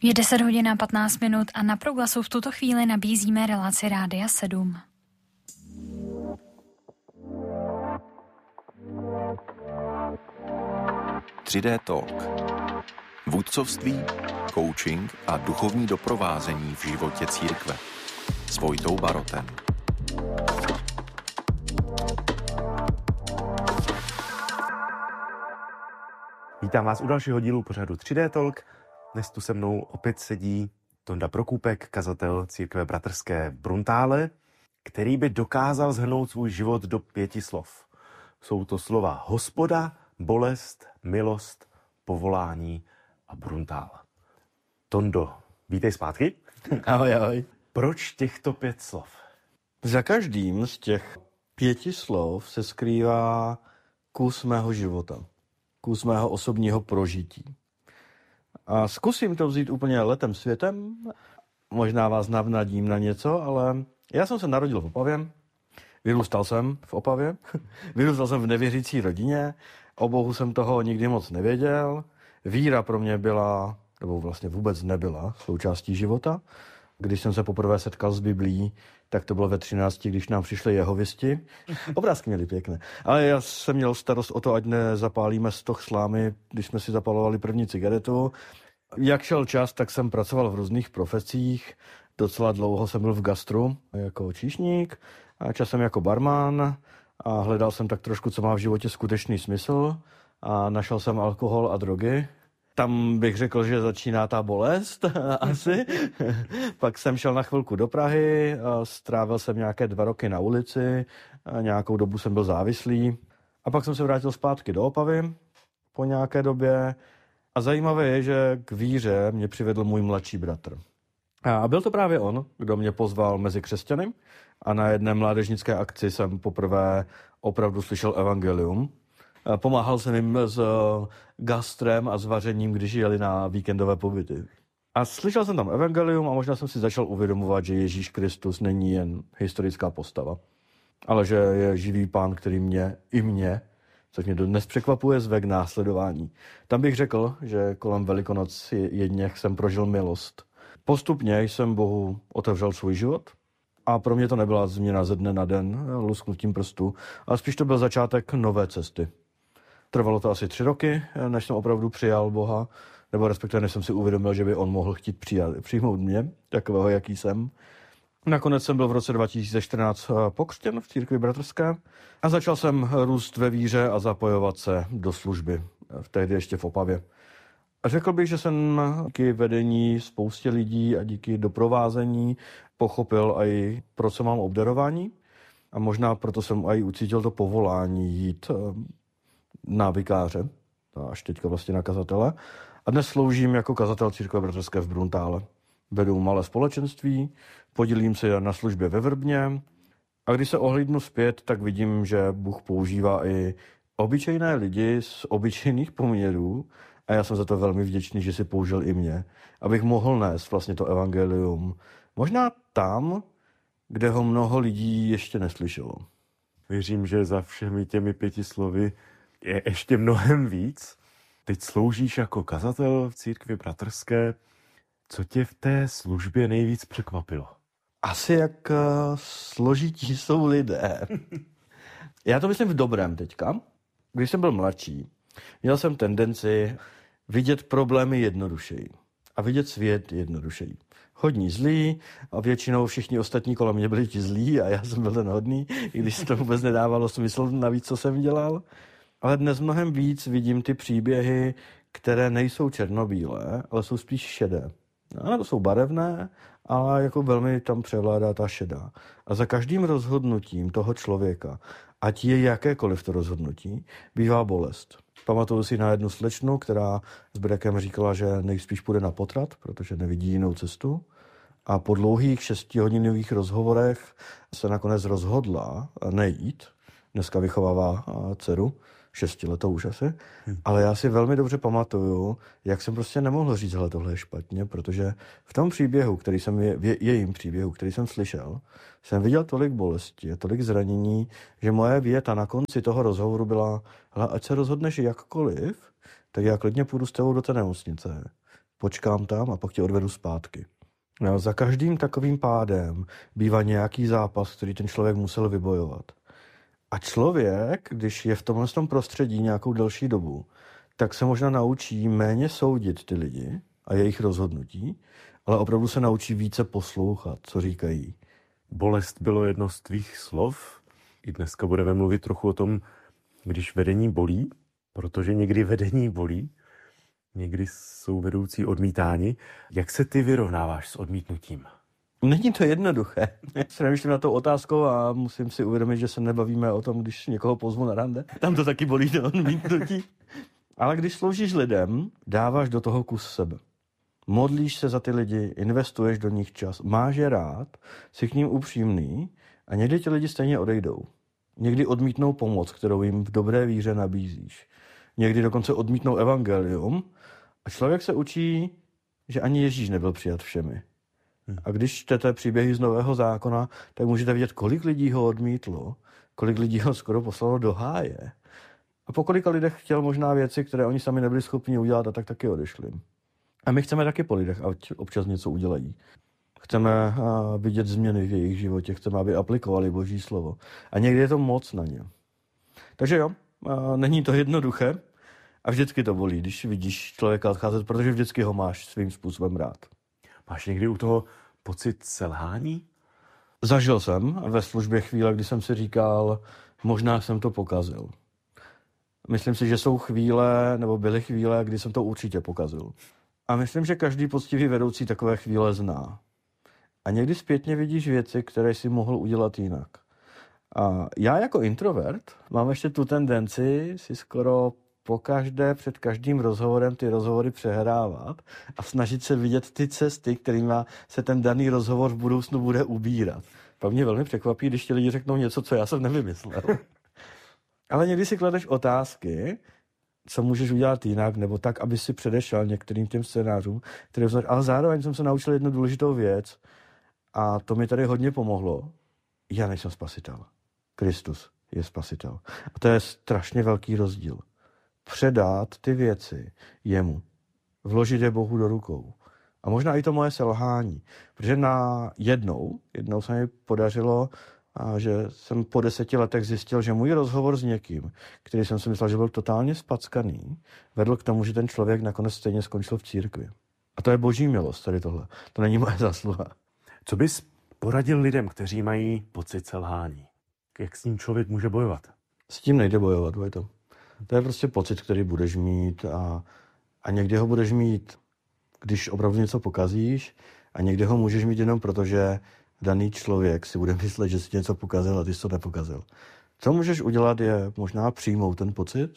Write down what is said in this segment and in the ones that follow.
Je 10 hodin a 15 minut a na Proglasu v tuto chvíli nabízíme relaci Rádia 7. Tři-dé Talk. Vůdcovství, coaching a duchovní doprovázení v životě církve. S Vojtou Barotem. Vítám vás u dalšího dílu pořadu 3D Talk. Dnes tu se mnou opět sedí Tonda Prokůpek, kazatel církve bratrské v Bruntále, který by dokázal shrnout svůj život do 5 slov. Jsou to slova hospoda, bolest, milost, povolání a Bruntál. Tondo, vítej zpátky. Ahoj, ahoj. Proč těchto 5 slov? Za každým z těch 5 slov se skrývá kus mého života. Kus mého osobního prožití. A zkusím to vzít úplně letem světem. Možná vás navnadím na něco, ale já jsem se narodil v Opavě. Vyrůstal jsem v Opavě. Vyrůstal jsem v nevěřící rodině. O Bohu jsem toho nikdy moc nevěděl. Víra pro mě byla, nebo vlastně vůbec nebyla součástí života. Když jsem se poprvé setkal s Biblií, tak to bylo ve 13, když nám přišli jehovisti. Obrázky měli pěkné. Ale já jsem měl starost o to, ať nezapálíme stoch slámy, když jsme si zapalovali první cigaretu. Jak šel čas, tak jsem pracoval v různých profesích. Docela dlouho jsem byl v gastru jako číšník, a časem jako barman a hledal jsem tak trošku, co má v životě skutečný smysl a našel jsem alkohol a drogy. Tam bych řekl, že začíná ta bolest asi. Pak jsem šel na chvilku do Prahy, strávil jsem nějaké 2 roky na ulici, nějakou dobu jsem byl závislý. A pak jsem se vrátil zpátky do Opavy po nějaké době. A zajímavé je, že k víře mě přivedl můj mladší bratr. A byl to právě on, kdo mě pozval mezi křesťany. A na jedné mládežnické akci jsem poprvé opravdu slyšel evangelium. Pomáhal jsem jim s gastrem a s vařením, když jeli na víkendové pobyty. A slyšel jsem tam evangelium a možná jsem si začal uvědomovat, že Ježíš Kristus není jen historická postava, ale že je živý pán, který mě, což mě dnes překvapuje, zve k následování. Tam bych řekl, že kolem Velikonoc jedněch jsem prožil milost. Postupně jsem Bohu otevřel svůj život a pro mě to nebyla změna ze dne na den, lusknutím prstu, ale spíš to byl začátek nové cesty. Trvalo to asi 3 roky, než jsem opravdu přijal Boha, nebo respektive než jsem si uvědomil, že by on mohl chtít přijmout mě, takového, jaký jsem. Nakonec jsem byl v roce 2014 pokřtěn v církvi bratrské a začal jsem růst ve víře a zapojovat se do služby, tehdy ještě v Opavě. A řekl bych, že jsem díky vedení spoustě lidí a díky doprovázení pochopil i pro co mám obdarování a možná proto jsem i ucítil to povolání jít na vikáře, až teďka vlastně na kazatele. A dnes sloužím jako kazatel církve bratrské v Bruntále. Vedu malé společenství, podílím se na službě ve Vrbně a když se ohlídnu zpět, tak vidím, že Bůh používá i obyčejné lidi z obyčejných poměrů a já jsem za to velmi vděčný, že si použil i mě, abych mohl nést vlastně to evangelium. Možná tam, kde ho mnoho lidí ještě neslyšelo. Věřím, že za všemi těmi 5 slovy je ještě mnohem víc. Teď sloužíš jako kazatel v církvi bratrské. Co tě v té službě nejvíc překvapilo? Asi jak složití jsou lidé. Já to myslím v dobrém teďka. Když jsem byl mladší, měl jsem tendenci vidět problémy jednodušeji a vidět svět jednodušeji. Hodní zlí a většinou všichni ostatní kolem mě byli ti zlí a já jsem byl ten hodný, i když to vůbec nedávalo smysl navíc, co jsem dělal. Ale dnes mnohem víc vidím ty příběhy, které nejsou černobílé, ale jsou spíš šedé. No, to jsou barevné, ale jako velmi tam převládá ta šedá. A za každým rozhodnutím toho člověka, ať je jakékoliv to rozhodnutí, bývá bolest. Pamatuju si na jednu slečnu, která s Brekem říkala, že nejspíš půjde na potrat, protože nevidí jinou cestu. A po dlouhých 6hodinových rozhovorech se nakonec rozhodla nejít. Dneska vychovává dceru, 6letou už asi. Ale já si velmi dobře pamatuju, jak jsem prostě nemohl říct, hele, tohle je špatně, protože v tom příběhu, jejím příběhu, který jsem slyšel, jsem viděl tolik bolesti a tolik zranění, že moje věta na konci toho rozhovoru byla, hele, ať se rozhodneš jakkoliv, tak já klidně půjdu s tebou do té nemocnice. počkám tam a pak tě odvedu zpátky. No, za každým takovým pádem bývá nějaký zápas, který ten člověk musel vybojovat. A člověk, když je v tomhle prostředí nějakou delší dobu, tak se možná naučí méně soudit ty lidi a jejich rozhodnutí, ale opravdu se naučí více poslouchat, co říkají. Bolest bylo jedno z tvých slov. I dneska budeme mluvit trochu o tom, když vedení bolí, protože někdy vedení bolí, někdy jsou vedoucí odmítáni. Jak se ty vyrovnáváš s odmítnutím? Není to jednoduché. Já se nemyslím na tou otázkou a musím si uvědomit, že se nebavíme o tom, když někoho pozvu na rande. Tam to taky bolí to odmítnutí. Ale když sloužíš lidem, dáváš do toho kus sebe. Modlíš se za ty lidi, investuješ do nich čas, máš je rád, jsi k ním upřímný a někdy ti lidi stejně odejdou. Někdy odmítnou pomoc, kterou jim v dobré víře nabízíš. Někdy dokonce odmítnou evangelium a člověk se učí, že ani Ježíš nebyl přijat všemi. A když čtete příběhy z Nového zákona, tak můžete vidět, kolik lidí ho odmítlo, kolik lidí ho skoro poslalo do háje. A po kolika lidech chtěl možná věci, které oni sami nebyli schopni udělat a tak taky odešli. A my chceme taky po lidech, ať občas něco udělají. Chceme vidět změny v jejich životě, chceme, aby aplikovali Boží slovo. A někdy je to moc na ně. Takže jo, není to jednoduché a vždycky to bolí, když vidíš člověka odcházet, protože vždycky ho máš svým způsobem rád. Máš někdy u toho pocit selhání? Zažil jsem ve službě chvíle, kdy jsem si říkal, možná jsem to pokazil. Myslím si, že jsou chvíle, nebo byly chvíle, kdy jsem to určitě pokazil. A myslím, že každý poctivý vedoucí takové chvíle zná. A někdy zpětně vidíš věci, které si mohl udělat jinak. A já jako introvert mám ještě tu tendenci si skoro pokaždé před každým rozhovorem ty rozhovory přehrávat a snažit se vidět ty cesty, kterými se ten daný rozhovor v budoucnu bude ubírat. Pak mě velmi překvapí, když ti lidi řeknou něco, co já jsem nevymyslel. Ale někdy si kladeš otázky, co můžeš udělat jinak, nebo tak, aby si předešel některým těm scénářům, které vznáš. Ale zároveň jsem se naučil jednu důležitou věc a to mi tady hodně pomohlo. Já nejsem spasitel. Kristus je spasitel. A to je strašně velký rozdíl. Předat ty věci jemu. Vložit je Bohu do rukou. A možná i to moje selhání. Protože jednou se mi podařilo, že jsem po 10 letech zjistil, že můj rozhovor s někým, který jsem si myslel, že byl totálně spackaný, vedl k tomu, že ten člověk nakonec stejně skončil v církvi. A to je Boží milost, tady tohle. To není moje zásluha. Co bys poradil lidem, kteří mají pocit selhání? Jak s ním člověk může bojovat? S tím nejde bojovat, Vojto. To je prostě pocit, který budeš mít a někdy ho budeš mít, když opravdu něco pokazíš a někdy ho můžeš mít jenom proto, že daný člověk si bude myslet, že si něco pokazil a ty jsi to nepokazil. Co můžeš udělat je možná přijmout ten pocit,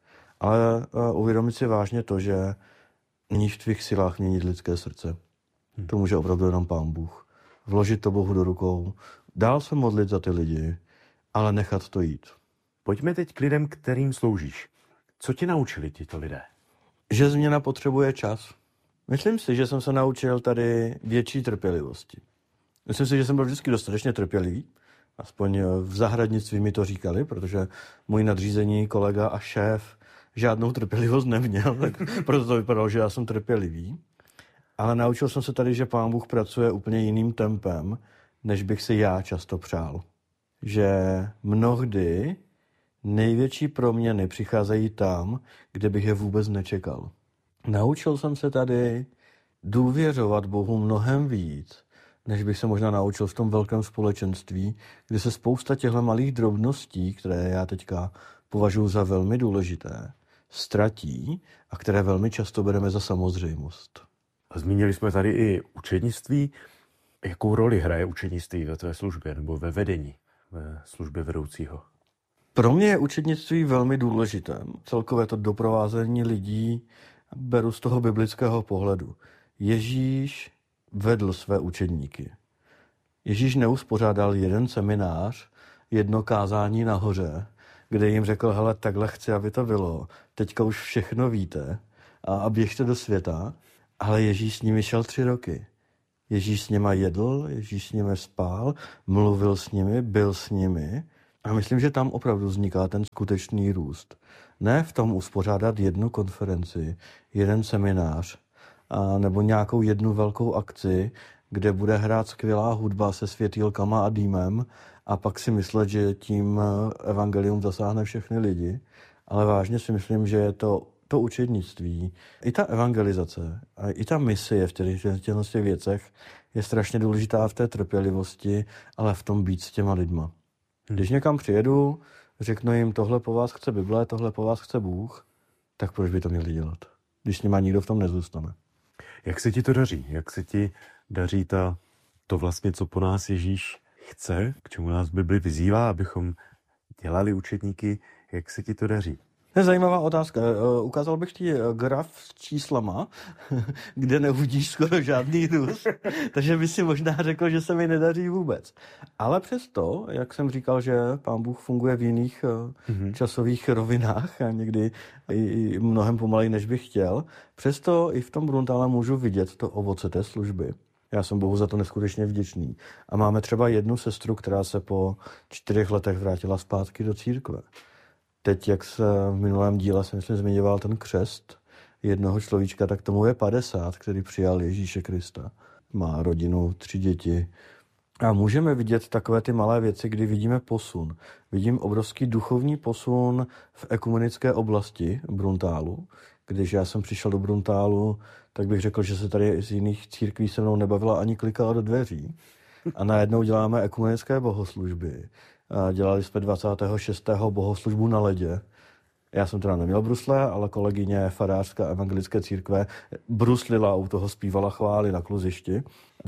ale uvědomit si vážně to, že není v tvých silách měnit lidské srdce. To může opravdu jenom Pán Bůh. Vložit to Bohu do rukou, dál se modlit za ty lidi, ale nechat to jít. Pojďme teď k lidem, kterým sloužíš. Co ti naučili tito lidé? Že změna potřebuje čas. Myslím si, že jsem se naučil tady větší trpělivosti. Myslím si, že jsem byl vždycky dostatečně trpělivý. Aspoň v zahradnictví mi to říkali, protože můj nadřízený kolega a šéf žádnou trpělivost neměl, tak proto to vypadalo, že já jsem trpělivý. Ale naučil jsem se tady, že Pán Bůh pracuje úplně jiným tempem, než bych si já často přál. Že mnohdy největší proměny přicházejí tam, kde bych je vůbec nečekal. Naučil jsem se tady důvěřovat Bohu mnohem víc, než bych se možná naučil v tom velkém společenství, kde se spousta těchto malých drobností, které já teďka považuji za velmi důležité, ztratí a které velmi často bereme za samozřejmost. A zmínili jsme tady i učednictví. Jakou roli hraje učednictví ve tvé službě nebo ve vedení, ve službě vedoucího? Pro mě je učednictví velmi důležité. Celkové to doprovázení lidí beru z toho biblického pohledu. Ježíš vedl své učedníky. Ježíš neuspořádal jeden seminář, jedno kázání nahoře, kde jim řekl, hele, takhle chci, aby to bylo. Teďka už všechno víte a běžte do světa. Ale Ježíš s nimi šel 3 roky. Ježíš s nimi jedl, Ježíš s nimi spál, mluvil s nimi, byl s nimi. A myslím, že tam opravdu vzniká ten skutečný růst. Ne v tom uspořádat jednu konferenci, jeden seminář, nebo nějakou jednu velkou akci, kde bude hrát skvělá hudba se světýlkama a dýmem a pak si myslet, že tím evangelium zasáhne všechny lidi. Ale vážně si myslím, že je to učednictví, i ta evangelizace, a i ta misie v těchto věcech je strašně důležitá v té trpělivosti, ale v tom být s těma lidma. Když někam přijedu, řeknu jim, tohle po vás chce Bible, tohle po vás chce Bůh, tak proč by to měli dělat, když s nima nikdo v tom nezůstane? Jak se ti to daří? Jak se ti daří to vlastně, co po nás Ježíš chce, k čemu nás Bibli vyzývá, abychom dělali učedníky, jak se ti to daří? To je zajímavá otázka. Ukázal bych ti graf s číslama, kde neuvidíš skoro žádný růst, takže by si možná řekl, že se mi nedaří vůbec. Ale přesto, jak jsem říkal, že Pán Bůh funguje v jiných časových rovinách a někdy i mnohem pomaleji, než bych chtěl, přesto i v tom Bruntále můžu vidět to ovoce té služby. Já jsem Bohu za to neskutečně vděčný. A máme třeba jednu sestru, která se po 4 letech vrátila zpátky do církve. Teď, jak se v minulém díle jsem zmiňoval ten křest jednoho človíčka, tak tomu je 50, který přijal Ježíše Krista. Má rodinu, 3 děti. A můžeme vidět takové ty malé věci, kdy vidíme posun. Vidím obrovský duchovní posun v ekumenické oblasti Bruntálu. Když já jsem přišel do Bruntálu, tak bych řekl, že se tady z jiných církví se mnou nebavila ani klikala do dveří. A najednou děláme ekumenické bohoslužby. Dělali jsme 26. bohoslužbu na ledě. Já jsem teda neměl brusle, ale kolegyně farářská evangelické církve bruslila, u toho zpívala chvály na kluzišti.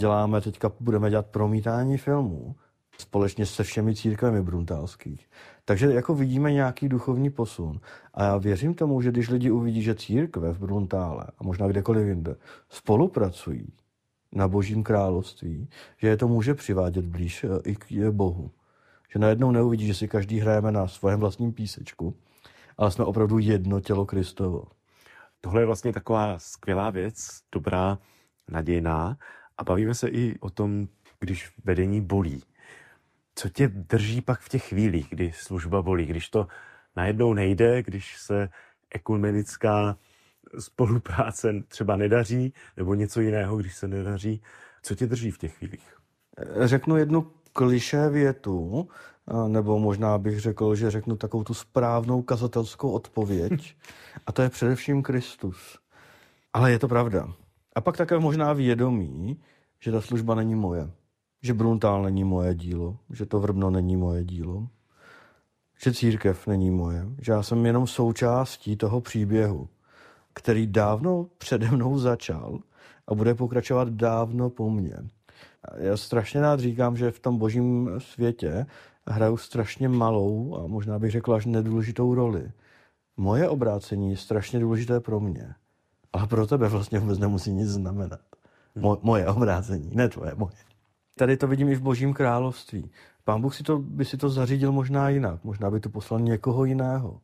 Budeme dělat promítání filmů společně se všemi církvemi bruntálských. Takže jako vidíme nějaký duchovní posun. A já věřím tomu, že když lidi uvidí, že církve v Bruntále a možná kdekoliv jinde spolupracují na Božím království, že je to může přivádět blíž i k Bohu. Že najednou neuvidí, že si každý hrajeme na svém vlastním písečku, ale jsme opravdu jedno tělo Kristovo. Tohle je vlastně taková skvělá věc, dobrá, nadějná a bavíme se i o tom, když vedení bolí. Co tě drží pak v těch chvílích, kdy služba bolí, když to najednou nejde, když se ekumenická spolupráce třeba nedaří, nebo něco jiného, když se nedaří. Co tě drží v těch chvílích? Řeknu jednu klišé větu, nebo možná bych řekl, že řeknu takovou tu správnou kazatelskou odpověď, a to je především Kristus. Ale je to pravda. A pak také možná vědomí, že ta služba není moje. Že Bruntál není moje dílo, že to Vrbno není moje dílo, že církev není moje, že já jsem jenom součástí toho příběhu, který dávno přede mnou začal a bude pokračovat dávno po mně. Já strašně rád říkám, že v tom božím světě hraju strašně malou a možná bych řekl až nedůležitou roli. Moje obrácení je strašně důležité pro mě, ale pro tebe vlastně vůbec nemusí nic znamenat. Moje obrácení, ne tvoje, moje. Tady to vidím i v Božím království. Pán Bůh by si to zařídil možná jinak, možná by to poslal někoho jiného.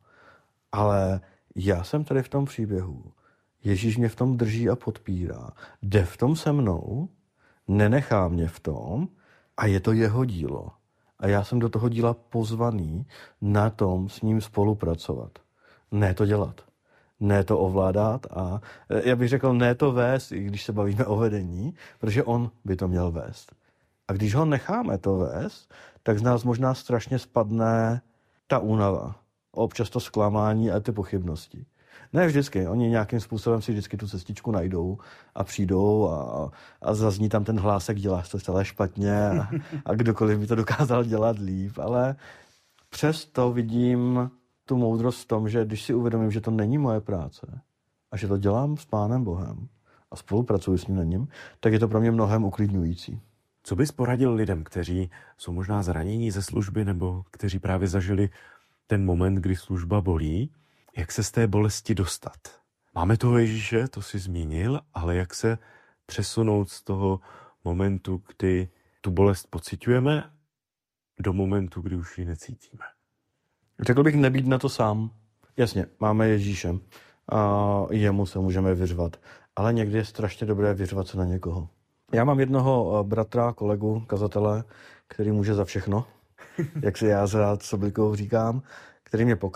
Ale já jsem tady v tom příběhu. Ježíš mě v tom drží a podpírá. Jde v tom se mnou, nenechá mě v tom a je to jeho dílo. A já jsem do toho díla pozvaný na tom s ním spolupracovat. Ne to dělat. Ne to ovládat a já bych řekl ne to vést, i když se bavíme o vedení, protože on by to měl vést. A když ho necháme to vést, tak z nás možná strašně spadne ta únava. Občas to zklamání a ty pochybnosti. Ne vždycky. Oni nějakým způsobem si vždycky tu cestičku najdou a přijdou a zazní tam ten hlásek, děláš to celé špatně a kdokoliv by to dokázal dělat líp. Ale přesto vidím tu moudrost v tom, že když si uvědomím, že to není moje práce a že to dělám s Pánem Bohem a spolupracuji s ním na něm, tak je to pro mě mnohem uklidňující. Co bys poradil lidem, kteří jsou možná zranění ze služby nebo kteří právě zažili ten moment, kdy služba bolí? Jak se z té bolesti dostat? Máme toho Ježíše, to jsi zmínil, ale jak se přesunout z toho momentu, kdy tu bolest pociťujeme, do momentu, kdy už ji necítíme? Řekl bych nebýt na to sám. Jasně, máme Ježíše a jemu se můžeme vyřvat, ale někdy je strašně dobré vyřvat se na někoho. Já mám jednoho bratra, kolegu, kazatele, který může za všechno, jak si já s Soblikou říkám, který mě